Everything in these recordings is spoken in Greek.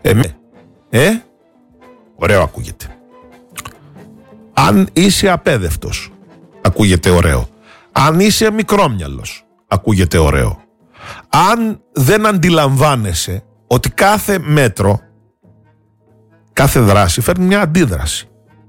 Ωραίο ακούγεται. Αν είσαι απέδευτος, ακούγεται ωραίο. Αν είσαι μικρόμυαλος, ακούγεται ωραίο. Αν δεν αντιλαμβάνεσαι ότι κάθε μέτρο, κάθε δράση φέρνει μια αντίδραση.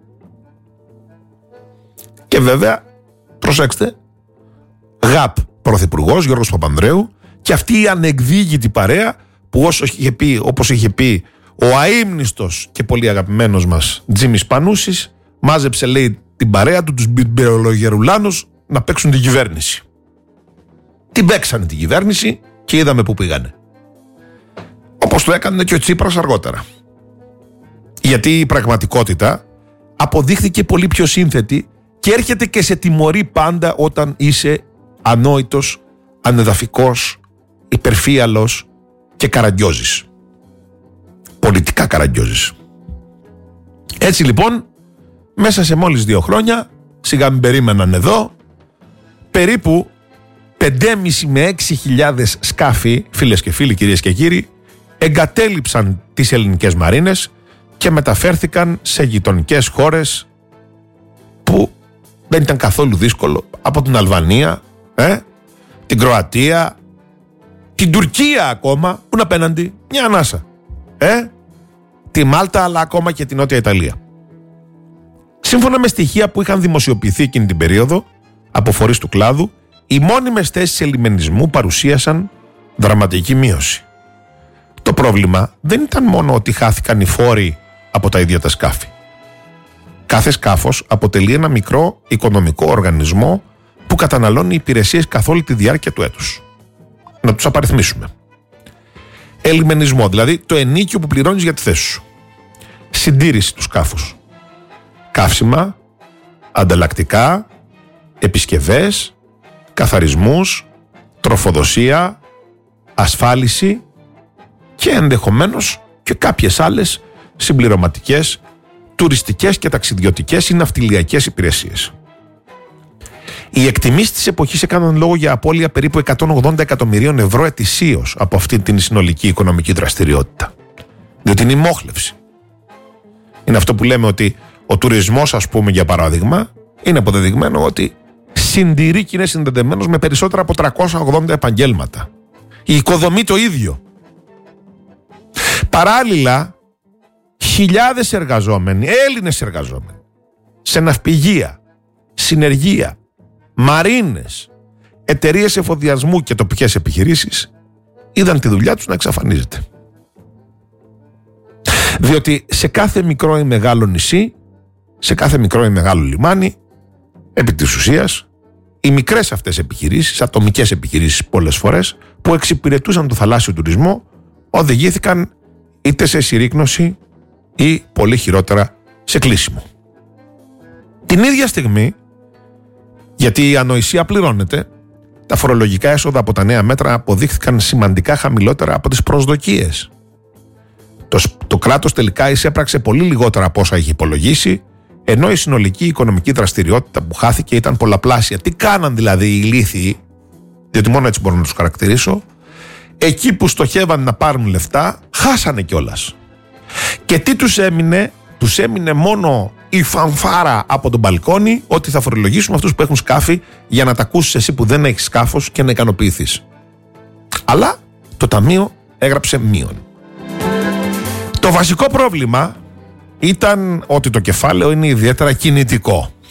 Και βέβαια, προσέξτε, ΓΑΠ πρωθυπουργός Γιώργος Παπανδρέου και αυτή η ανεκδίγητη παρέα που όπως είχε πει ο αείμνηστος και πολύ αγαπημένος μας Τζίμις Πανούσης, μάζεψε, λέει, την παρέα του, τους μπιμπερολογερουλάνους, να παίξουν την κυβέρνηση. Την παίξανε την κυβέρνηση και είδαμε που πήγανε. Όπως το έκανε και ο Τσίπρας αργότερα. Γιατί η πραγματικότητα αποδείχθηκε πολύ πιο σύνθετη και έρχεται και σε τιμωρεί πάντα όταν είσαι ανόητος, ανεδαφικός, υπερφύαλος και καραγκιόζης. Πολιτικά καραγκιόζης. Έτσι λοιπόν, μέσα σε μόλις 2 χρόνια, σιγά μην περίμεναν εδώ, περίπου 5.500 με 6.000 σκάφη, φίλες και φίλοι, κυρίες και κύριοι, εγκατέλειψαν τις ελληνικές μαρίνες και μεταφέρθηκαν σε γειτονικές χώρες που δεν ήταν καθόλου δύσκολο, από την Αλβανία, την Κροατία, την Τουρκία ακόμα, που είναι απέναντι, μια ανάσα, τη Μάλτα, αλλά ακόμα και την Νότια Ιταλία. Σύμφωνα με στοιχεία που είχαν δημοσιοποιηθεί εκείνη την περίοδο από φορείς του κλάδου, οι μόνιμες θέσεις ελιμενισμού παρουσίασαν δραματική μείωση. Το πρόβλημα δεν ήταν μόνο ότι χάθηκαν οι φόροι από τα ίδια τα σκάφη. Κάθε σκάφος αποτελεί ένα μικρό οικονομικό οργανισμό που καταναλώνει υπηρεσίες καθ' όλη τη διάρκεια του έτους. Να τους απαριθμίσουμε. Ελιμενισμό, δηλαδή το ενίκιο που πληρώνεις για τη θέση σου. Συντήρηση του σκάφους. Καύσιμα, ανταλλακτικά, επισκευές, καθαρισμούς, τροφοδοσία, ασφάλιση και ενδεχομένως και κάποιες άλλες συμπληρωματικές, τουριστικές και ταξιδιωτικές ή ναυτιλιακές υπηρεσίες. Οι εκτιμήσεις της εποχής έκαναν λόγο για απώλεια περίπου 180 εκατομμυρίων ευρώ ετησίως από αυτή την συνολική οικονομική δραστηριότητα. Διότι είναι η μόχλευση. Είναι αυτό που λέμε ότι ο τουρισμός, ας πούμε, για παράδειγμα, είναι αποδεδειγμένο ότι συντηρεί και είναι συνδεδεμένος με περισσότερα από 380 επαγγέλματα. Η οικοδομή το ίδιο. Παράλληλα, χιλιάδες εργαζόμενοι, Έλληνες εργαζόμενοι, σε ναυπηγεία, συνεργεία, μαρίνες, εταιρείες εφοδιασμού και τοπικές επιχειρήσεις, είδαν τη δουλειά τους να εξαφανίζεται. Διότι σε κάθε μικρό ή μεγάλο νησί, σε κάθε μικρό ή μεγάλο λιμάνι, επί της ουσίας, οι μικρές αυτές επιχειρήσεις, ατομικές επιχειρήσεις πολλές φορές, που εξυπηρετούσαν το θαλάσσιο τουρισμό, οδηγήθηκαν είτε σε συρρίκνωση ή πολύ χειρότερα σε κλείσιμο. Την ίδια στιγμή, γιατί η ανοησία πληρώνεται, τα φορολογικά έσοδα από τα νέα μέτρα αποδείχθηκαν σημαντικά χαμηλότερα από τις προσδοκίες. Το κράτος τελικά εισέπραξε πολύ λιγότερα από όσα είχε υπολογίσει, ενώ η συνολική οικονομική δραστηριότητα που χάθηκε ήταν πολλαπλάσια. Τι κάναν δηλαδή οι ηλίθιοι, διότι μόνο έτσι μπορώ να τους χαρακτηρίσω, εκεί που στοχεύαν να πάρουν λεφτά, χάσανε κιόλας. Και τι τους έμεινε? Τους έμεινε μόνο η φανφάρα από τον μπαλκόνι ότι θα φορολογήσουμε αυτούς που έχουν σκάφη, για να τα ακούσεις εσύ που δεν έχεις σκάφος και να ικανοποιηθείς. Αλλά το ταμείο έγραψε μείον. Το βασικό πρόβλημα ήταν ότι το κεφάλαιο είναι ιδιαίτερα κινητικό.